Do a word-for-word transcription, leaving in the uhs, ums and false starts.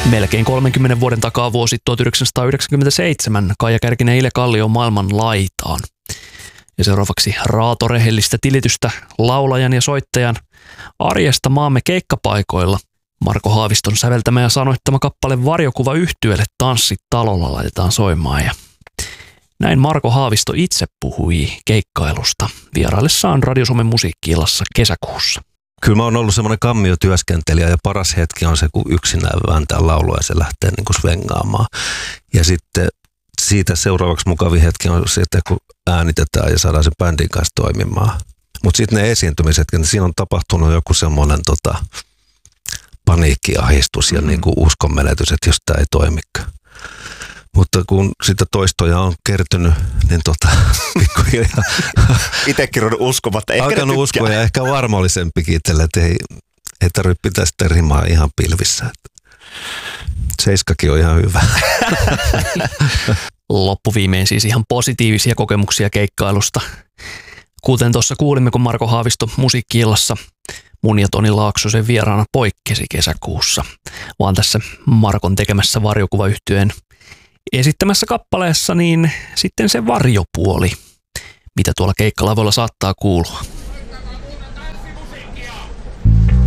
Melkein kolmenkymmenen vuoden takaa vuosi tuhatyhdeksänsataayhdeksänkymmentäseitsemän Kaija Kärkinen Ile Kallio maailman laitaan. Ja seuraavaksi raatorehellistä tilitystä laulajan ja soittajan arjesta maamme keikkapaikoilla. Marko Haaviston säveltämä ja sanoittama kappale Varjokuva yhtyeelle Tanssit talolla laitetaan soimaan. Ja näin Marko Haavisto itse puhui keikkailusta vieraillessaan Radio Suomen musiikki-illassa kesäkuussa. Kyllä mä oon ollut semmoinen kammiotyöskentelijä ja paras hetki on se, kun yksinään vääntää laulua ja se lähtee niin kuin svengaamaan. Ja sitten siitä seuraavaksi mukavin hetki on se, että kun äänitetään ja saadaan sen bändin kanssa toimimaan. Mutta sitten ne esiintymiset, niin siinä on tapahtunut joku semmoinen tota, paniikkiahistus ja mm. niin kuin uskonmenetys, että jos tämä ei toimikaan. Mutta kun sitä toistoja on kertynyt, niin tota, pikkuhiljaa itsekin on uskomatta. Alkanut uskoa ja ehkä varmallisempikin itselle, että ei, ei tarvitse pitää sitä rimaa ihan pilvissä. Seiskakin on ihan hyvä. Loppuviimein siis ihan positiivisia kokemuksia keikkailusta. Kuten tuossa kuulimme, kun Marko Haavisto musiikki-illassa mun ja Toni Laaksosen vieraana poikkesi kesäkuussa, vaan tässä Markon tekemässä Varjokuva-yhtyeen esittämässä kappaleessa, niin sitten se varjopuoli, mitä tuolla keikkalavoilla saattaa kuulua.